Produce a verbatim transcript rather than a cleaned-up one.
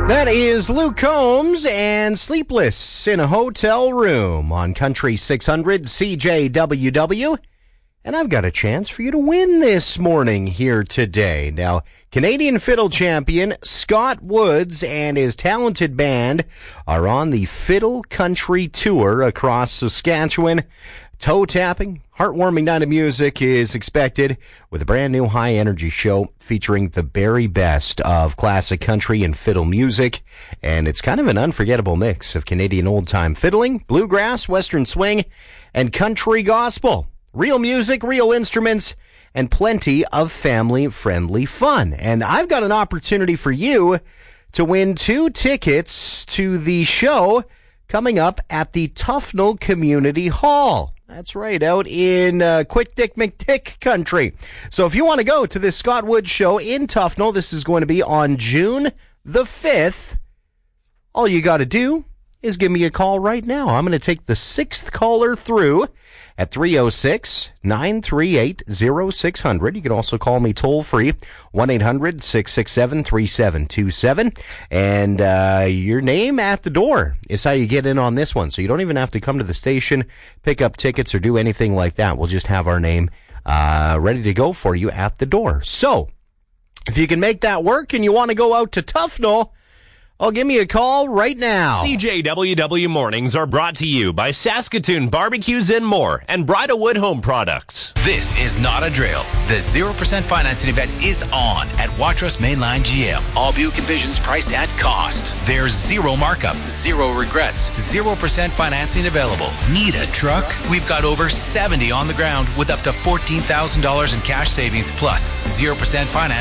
That is Luke Combs and Sleepless in a Hotel Room on Country six hundred C J W W. And I've got a chance for you to win this morning here today. Now, Canadian fiddle champion Scott Woods and his talented band are on the Fiddle Country Tour across Saskatchewan. Toe-tapping, heartwarming night of music is expected with a brand new high-energy show featuring the very best of classic country and fiddle music. And it's kind of an unforgettable mix of Canadian old-time fiddling, bluegrass, western swing, and country gospel. Real music, real instruments, and plenty of family-friendly fun. And I've got an opportunity for you to win two tickets to the show coming up at the Tufnell Community Hall. That's right, out in uh, Quick Dick McDick country. So if you want to go to this Scott Woods show in Tufnell, this is going to be on June the fifth. All you got to do is give me a call right now. I'm going to take the sixth caller through at three oh six, nine three eight, oh six hundred. You can also call me toll free, one eight hundred, six six seven, three seven two seven. And uh, your name at the door is how you get in on this one. So you don't even have to come to the station, pick up tickets, or do anything like that. We'll just have our name uh, ready to go for you at the door. So if you can make that work and you want to go out to Tufnell, oh, give me a call right now. C J W W Mornings are brought to you by Saskatoon Barbecues and More and Bridalwood Home Products. This is not a drill. The zero percent financing event is on at Watrous Mainline G M. All Buick Envisions priced at cost. There's zero markup, zero regrets, zero percent financing available. Need a truck? We've got over seventy on the ground with up to fourteen thousand dollars in cash savings plus zero percent financing.